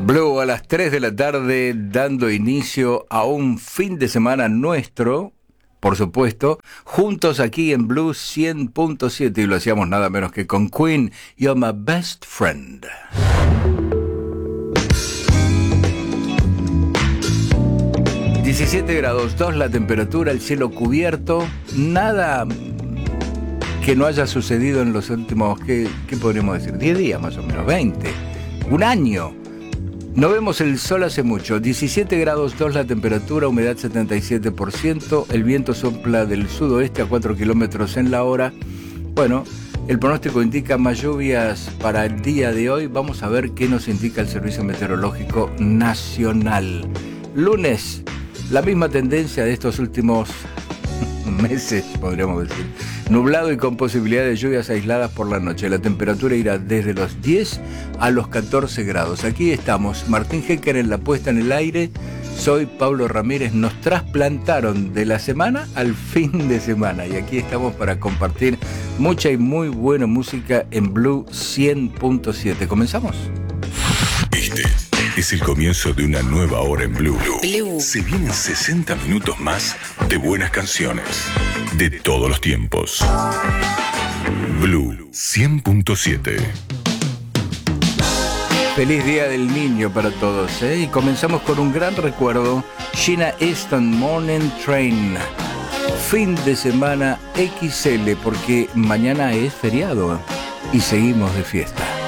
Blue a las 3 de la tarde, dando inicio a un fin de semana nuestro, por supuesto, juntos aquí en Blue 100.7, y lo hacíamos nada menos que con Queen, You're My Best Friend. ...17,2 grados la temperatura, el cielo cubierto, nada que no haya sucedido en los últimos, ¿qué podríamos decir? 10 días más o menos, 20, un año. No vemos el sol hace mucho. 17,2 grados la temperatura, humedad 77%, el viento sopla del sudoeste a 4 kilómetros en la hora. Bueno, el pronóstico indica más lluvias para el día de hoy. Vamos a ver qué nos indica el Servicio Meteorológico Nacional. Lunes, la misma tendencia de estos últimos meses, podríamos decir. Nublado y con posibilidad de lluvias aisladas por la noche. La temperatura irá desde los 10 a los 14 grados. Aquí estamos, Martín Hecker en la puesta en el aire. Soy Pablo Ramírez. Nos trasplantaron de la semana al fin de semana. Y aquí estamos para compartir mucha y muy buena música en Blue 100.7. ¿Comenzamos? Este es el comienzo de una nueva hora en Blue. Se vienen 60 minutos más de buenas canciones de todos los tiempos. Blue 100.7. Feliz Día del Niño para todos, Y comenzamos con un gran recuerdo. Sheena Easton, Morning Train. Fin de semana XL, porque mañana es feriado y seguimos de fiesta.